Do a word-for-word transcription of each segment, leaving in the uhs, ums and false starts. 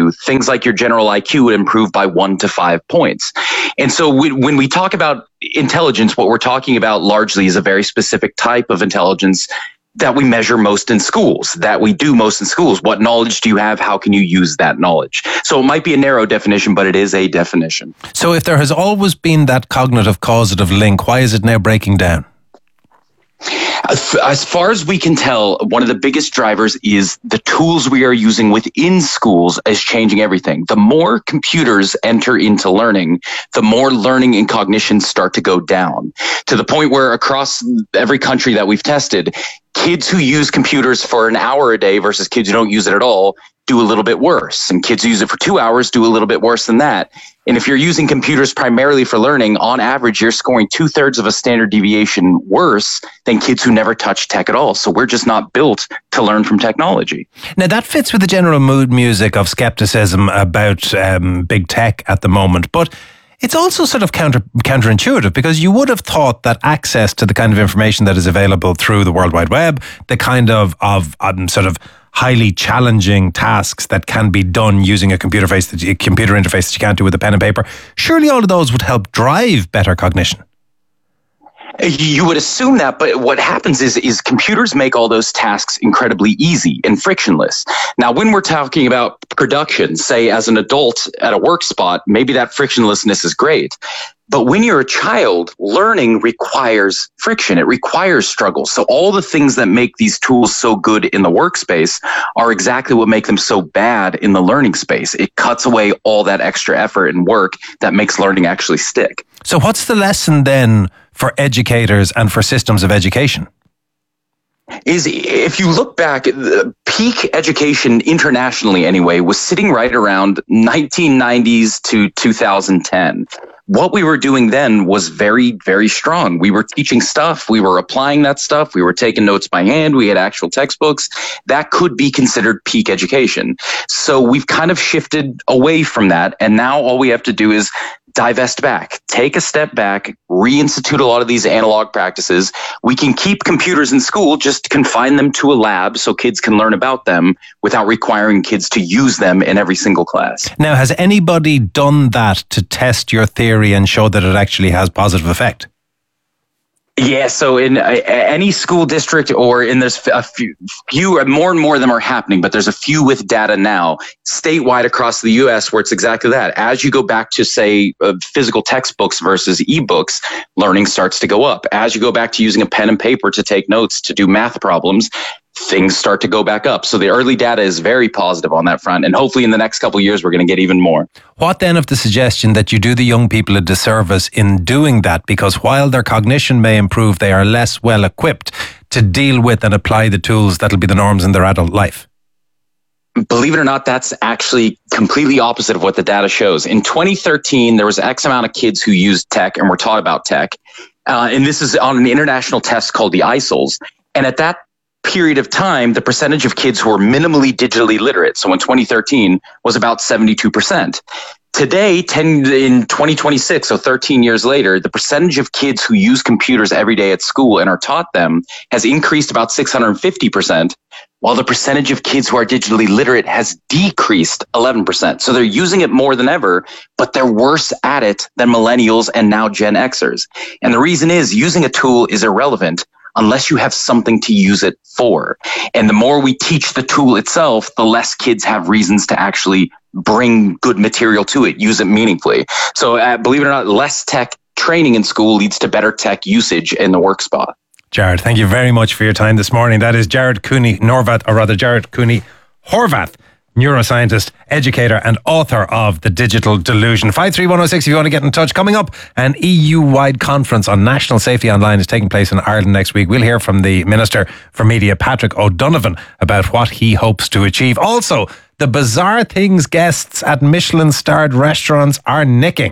Q, things like your general I Q would improve by one to five points. And so we, when we talk about intelligence, what we're talking about largely is a very specific type of intelligence that we measure most in schools, that we do most in schools. What knowledge do you have? How can you use that knowledge? So it might be a narrow definition, but it is a definition. So if there has always been that cognitive causative link, why is it now breaking down? As far as we can tell, one of the biggest drivers is the tools we are using within schools is changing everything. The more computers enter into learning, the more learning and cognition start to go down, to the point where across every country that we've tested, kids who use computers for an hour a day versus kids who don't use it at all do a little bit worse. And kids who use it for two hours do a little bit worse than that. And if you're using computers primarily for learning, on average, you're scoring two thirds of a standard deviation worse than kids who never touch tech at all. So we're just not built to learn from technology. Now, that fits with the general mood music of skepticism about um, big tech at the moment. But it's also sort of counter counterintuitive, because you would have thought that access to the kind of information that is available through the World Wide Web, the kind of, of um, sort of highly challenging tasks that can be done using a computer face, that, a computer interface that you can't do with a pen and paper, surely all of those would help drive better cognition. You would assume that, but what happens is, is computers make all those tasks incredibly easy and frictionless. Now, when we're talking about production, say as an adult at a work spot, maybe that frictionlessness is great. But when you're a child, learning requires friction. It requires struggle. So all the things that make these tools so good in the workspace are exactly what make them so bad in the learning space. It cuts away all that extra effort and work that makes learning actually stick. So what's the lesson then for educators and for systems of education? Is if you look back, the peak education internationally anyway was sitting right around nineteen nineties to two thousand ten. What we were doing then was very, very strong. We were teaching stuff. We were applying that stuff. We were taking notes by hand. We had actual textbooks. That could be considered peak education. So we've kind of shifted away from that. And now all we have to do is divest back, take a step back, reinstitute a lot of these analog practices. We can keep computers in school, just confine them to a lab so kids can learn about them without requiring kids to use them in every single class. Now, has anybody done that to test your theory and show that it actually has positive effect? Yeah, so in uh, any school district, or in there's a few, few, more and more of them are happening, but there's a few with data now statewide across the U S where it's exactly that. As you go back to, say, uh, physical textbooks versus ebooks, learning starts to go up. As you go back to using a pen and paper to take notes, to do math problems, things start to go back up. So the early data is very positive on that front. And hopefully in the next couple of years, we're going to get even more. What then of the suggestion that you do the young people a disservice in doing that? Because while their cognition may improve, they are less well equipped to deal with and apply the tools that'll be the norms in their adult life. Believe it or not, that's actually completely opposite of what the data shows. In twenty thirteen, there was X amount of kids who used tech and were taught about tech. Uh, and this is on an international test called the I S O L S. And at that period of time, the percentage of kids who were minimally digitally literate, so in twenty thirteen, was about seventy-two percent. Today, ten, in twenty twenty-six, so thirteen years later, the percentage of kids who use computers every day at school and are taught them has increased about six hundred fifty percent, while the percentage of kids who are digitally literate has decreased eleven percent. So they're using it more than ever, but they're worse at it than millennials and now Gen Xers. And the reason is using a tool is irrelevant unless you have something to use it for. And the more we teach the tool itself, the less kids have reasons to actually bring good material to it, use it meaningfully. So uh, believe it or not, less tech training in school leads to better tech usage in the work spot. Jared, thank you very much for your time this morning. That is Jared Cooney Norvath, or rather Jared Cooney Horvath, neuroscientist, educator and author of The Digital Delusion. five three one oh six if you want to get in touch. Coming up, an E U-wide conference on national safety online is taking place in Ireland next week. We'll hear from the Minister for Media, Patrick O'Donovan, about what he hopes to achieve. Also, the bizarre things guests at Michelin-starred restaurants are nicking.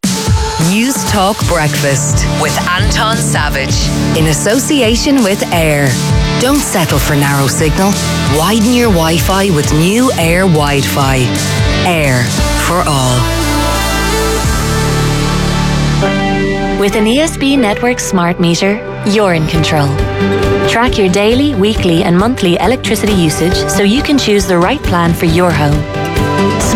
News Talk Breakfast with Anton Savage in association with Air. Don't settle for narrow signal. Widen your Wi-Fi with new Air Wi-Fi. Air for all. With an E S B Network smart meter, you're in control. Track your daily, weekly and monthly electricity usage so you can choose the right plan for your home.